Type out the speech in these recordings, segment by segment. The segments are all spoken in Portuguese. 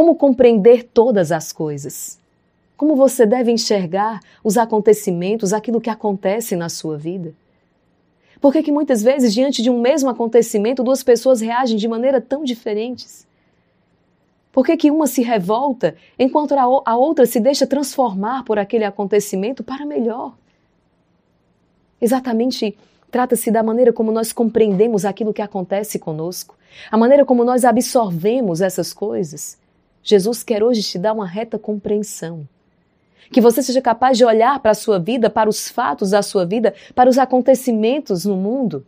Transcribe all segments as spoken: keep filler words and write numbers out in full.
como compreender todas as coisas. Como você deve enxergar os acontecimentos, aquilo que acontece na sua vida. Por que que muitas vezes, diante de um mesmo acontecimento, duas pessoas reagem de maneira tão diferentes? Por que que uma se revolta, enquanto a outra se deixa transformar por aquele acontecimento para melhor? Exatamente, trata-se da maneira como nós compreendemos aquilo que acontece conosco, a maneira como nós absorvemos essas coisas. Jesus quer hoje te dar uma reta compreensão. Que você seja capaz de olhar para a sua vida, para os fatos da sua vida, para os acontecimentos no mundo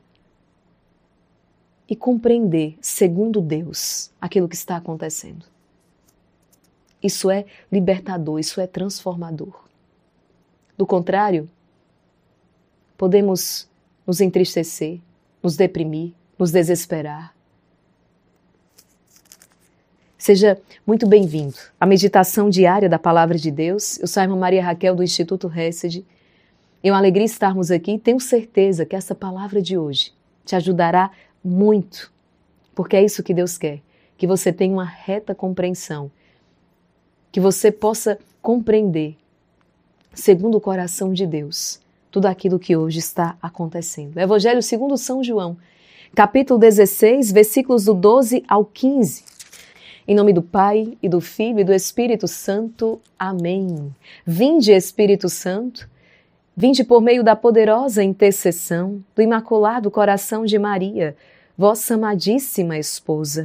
e compreender, segundo Deus, aquilo que está acontecendo. Isso é libertador, isso é transformador. Do contrário, podemos nos entristecer, nos deprimir, nos desesperar. Seja muito bem-vindo à meditação diária da Palavra de Deus. Eu sou a irmã Maria Raquel do Instituto Hesed. É uma alegria estarmos aqui. Tenho certeza que essa palavra de hoje te ajudará muito, porque é isso que Deus quer, que você tenha uma reta compreensão, que você possa compreender, segundo o coração de Deus, tudo aquilo que hoje está acontecendo. Evangelho segundo São João, capítulo dezesseis, versículos do doze ao quinze. Em nome do Pai, e do Filho, e do Espírito Santo. Amém. Vinde, Espírito Santo, vinde por meio da poderosa intercessão do Imaculado Coração de Maria, vossa amadíssima esposa.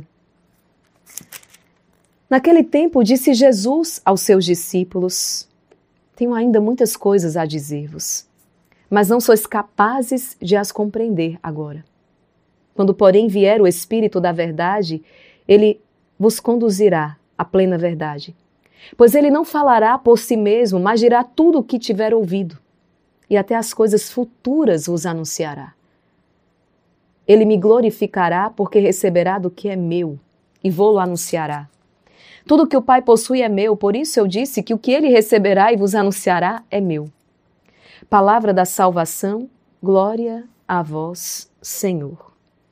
Naquele tempo disse Jesus aos seus discípulos: tenho ainda muitas coisas a dizer-vos, mas não sois capazes de as compreender agora. Quando, porém, vier o Espírito da verdade, ele vos conduzirá à plena verdade. Pois ele não falará por si mesmo, mas dirá tudo o que tiver ouvido, e até as coisas futuras vos anunciará. Ele me glorificará, porque receberá do que é meu, e vou-lo anunciará. Tudo que o Pai possui é meu, por isso eu disse que o que ele receberá e vos anunciará é meu. Palavra da salvação, glória a vós, Senhor.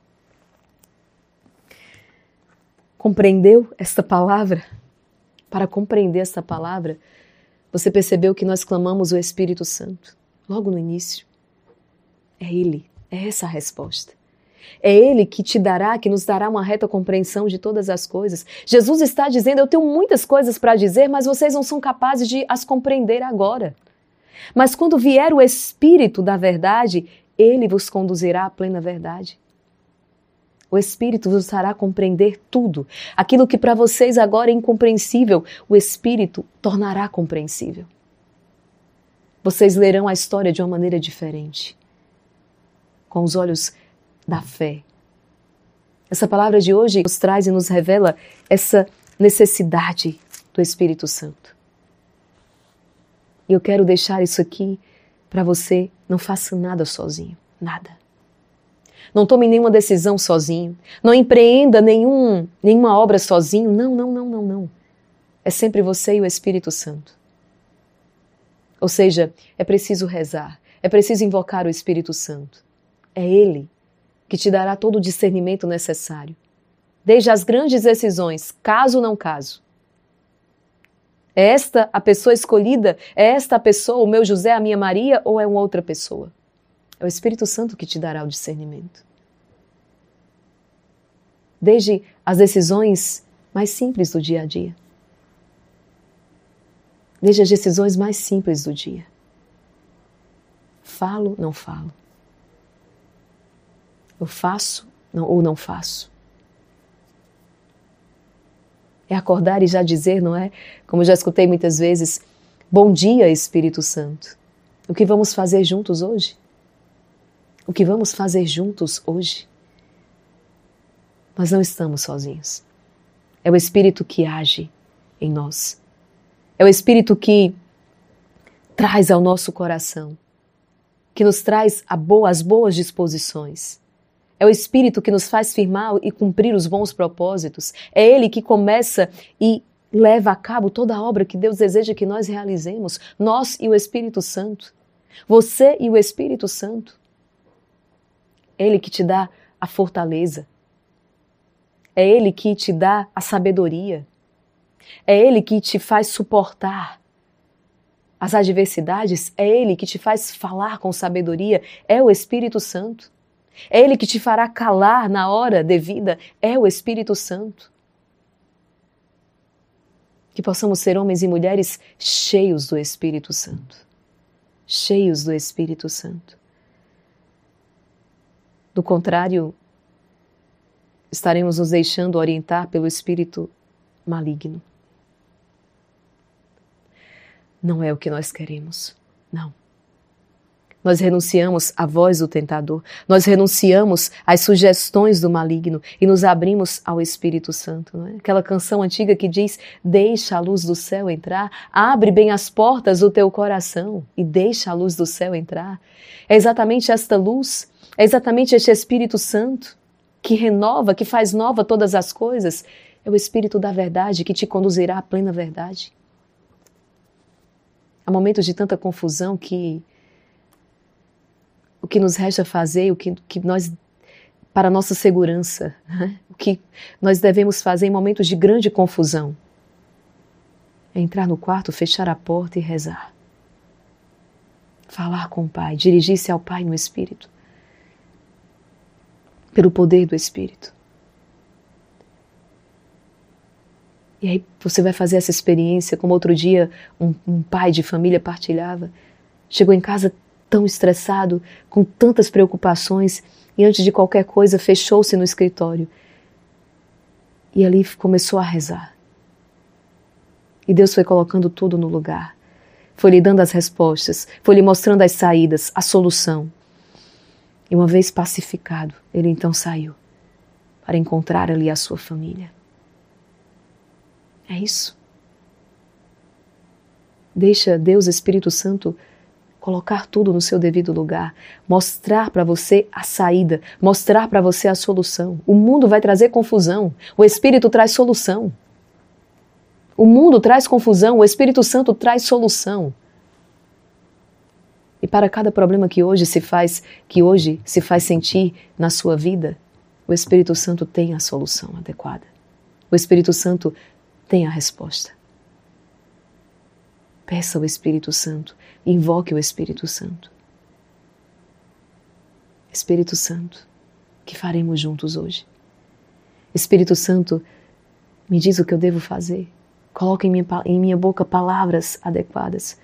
Compreendeu esta palavra? Para compreender esta palavra, você percebeu que nós clamamos o Espírito Santo, logo no início. É Ele, é essa a resposta. É Ele que te dará, que nos dará uma reta compreensão de todas as coisas. Jesus está dizendo, eu tenho muitas coisas para dizer, mas vocês não são capazes de as compreender agora. Mas quando vier o Espírito da verdade, Ele vos conduzirá à plena verdade. O Espírito vos fará compreender tudo. Aquilo que para vocês agora é incompreensível, o Espírito tornará compreensível. Vocês lerão a história de uma maneira diferente, com os olhos da fé. Essa palavra de hoje nos traz e nos revela essa necessidade do Espírito Santo. E eu quero deixar isso aqui para você. Não faça nada sozinho, nada. Não tome nenhuma decisão sozinho. Não empreenda nenhum, nenhuma obra sozinho. Não, não, não, não, não. É sempre você e o Espírito Santo. Ou seja, é preciso rezar. É preciso invocar o Espírito Santo. É Ele que te dará todo o discernimento necessário. Desde as grandes decisões, caso ou não caso. É esta a pessoa escolhida? É esta a pessoa, o meu José, a minha Maria, ou é uma outra pessoa? É o Espírito Santo que te dará o discernimento. Desde as decisões mais simples do dia a dia. Desde as decisões mais simples do dia. Falo, não falo. Eu faço não, ou não faço. É acordar e já dizer, não é? Como eu já escutei muitas vezes, bom dia, Espírito Santo. O que vamos fazer juntos hoje? O que vamos fazer juntos hoje? Nós não estamos sozinhos. É o Espírito que age em nós. É o Espírito que traz ao nosso coração, que nos traz a boa, as boas disposições. É o Espírito que nos faz firmar e cumprir os bons propósitos. É Ele que começa e leva a cabo toda a obra que Deus deseja que nós realizemos. Nós e o Espírito Santo. Você e o Espírito Santo. Ele que te dá a fortaleza. É Ele que te dá a sabedoria. É Ele que te faz suportar as adversidades, é Ele que te faz falar com sabedoria, é o Espírito Santo. É Ele que te fará calar na hora devida, é o Espírito Santo. Que possamos ser homens e mulheres cheios do Espírito Santo. Cheios do Espírito Santo. Do contrário, estaremos nos deixando orientar pelo espírito maligno. Não é o que nós queremos, não. Nós renunciamos à voz do tentador, nós renunciamos às sugestões do maligno e nos abrimos ao Espírito Santo. Não é? Aquela canção antiga que diz, deixa a luz do céu entrar, abre bem as portas do teu coração e deixa a luz do céu entrar. É exatamente esta luz, é exatamente este Espírito Santo que renova, que faz nova todas as coisas. É o Espírito da verdade que te conduzirá à plena verdade. Há momentos de tanta confusão que o que nos resta fazer, o que, que nós, para a nossa segurança, né? O que nós devemos fazer em momentos de grande confusão é entrar no quarto, fechar a porta e rezar. Falar com o Pai, dirigir-se ao Pai no Espírito. Pelo poder do Espírito. E aí você vai fazer essa experiência, como outro dia um, um pai de família partilhava. Chegou em casa tão estressado, com tantas preocupações, e antes de qualquer coisa fechou-se no escritório. E ali começou a rezar. E Deus foi colocando tudo no lugar. Foi lhe dando as respostas, foi lhe mostrando as saídas, a solução. E uma vez pacificado, ele então saiu para encontrar ali a sua família. É isso. Deixa Deus, Espírito Santo, colocar tudo no seu devido lugar, mostrar para você a saída, mostrar para você a solução. O mundo vai trazer confusão, o Espírito traz solução. O mundo traz confusão, o Espírito Santo traz solução. E para cada problema que hoje se faz, que hoje se faz sentir na sua vida, o Espírito Santo tem a solução adequada. O Espírito Santo tem a resposta. Peça ao Espírito Santo, invoque o Espírito Santo. Espírito Santo, que faremos juntos hoje? Espírito Santo, me diz o que eu devo fazer. Coloque em minha, em minha boca palavras adequadas.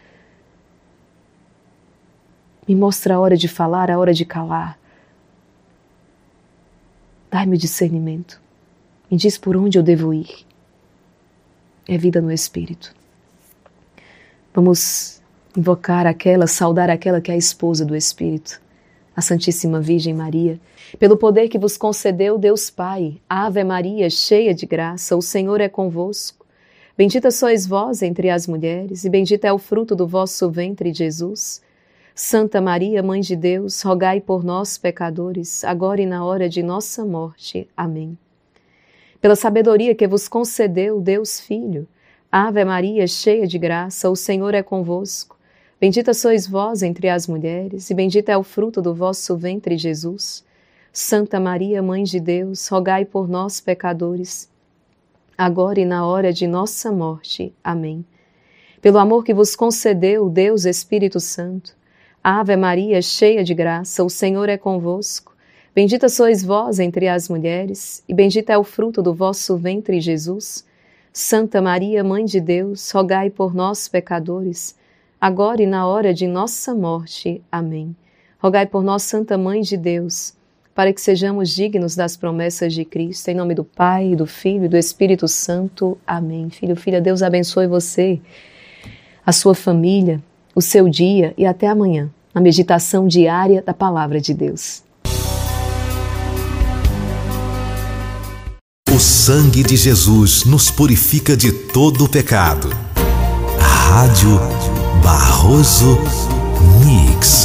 Me mostra a hora de falar, a hora de calar. Dai-me o discernimento. Me diz por onde eu devo ir. É vida no Espírito. Vamos invocar aquela, saudar aquela que é a esposa do Espírito, a Santíssima Virgem Maria, pelo poder que vos concedeu Deus Pai. Ave Maria, cheia de graça, o Senhor é convosco. Bendita sois vós entre as mulheres, e bendito é o fruto do vosso ventre, Jesus. Santa Maria, Mãe de Deus, rogai por nós, pecadores, agora e na hora de nossa morte. Amém. Pela sabedoria que vos concedeu Deus Filho, Ave Maria, cheia de graça, o Senhor é convosco. Bendita sois vós entre as mulheres, e bendito é o fruto do vosso ventre, Jesus. Santa Maria, Mãe de Deus, rogai por nós, pecadores, agora e na hora de nossa morte. Amém. Pelo amor que vos concedeu Deus Espírito Santo, Ave Maria, cheia de graça, o Senhor é convosco. Bendita sois vós entre as mulheres, e bendito é o fruto do vosso ventre, Jesus. Santa Maria, Mãe de Deus, rogai por nós, pecadores, agora e na hora de nossa morte. Amém. Rogai por nós, Santa Mãe de Deus, para que sejamos dignos das promessas de Cristo. Em nome do Pai, do Filho e do Espírito Santo. Amém. Filho, filha, Deus abençoe você, a sua família, o seu dia e até amanhã, na meditação diária da Palavra de Deus. O sangue de Jesus nos purifica de todo o pecado. Rádio Barroso Mix.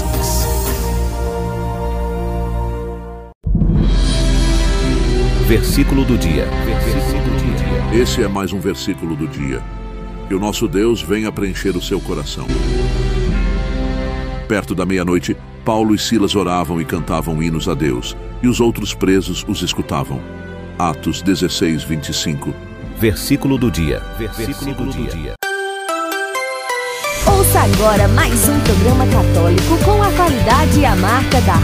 Versículo do dia. Versículo do dia. Esse é mais um versículo do dia. Que o nosso Deus venha preencher o seu coração. Perto da meia-noite, Paulo e Silas oravam e cantavam hinos a Deus, e os outros presos os escutavam. Atos dezesseis, vinte e cinco. Versículo do dia. Versículo do dia. Ouça agora mais um programa católico com a qualidade e a marca da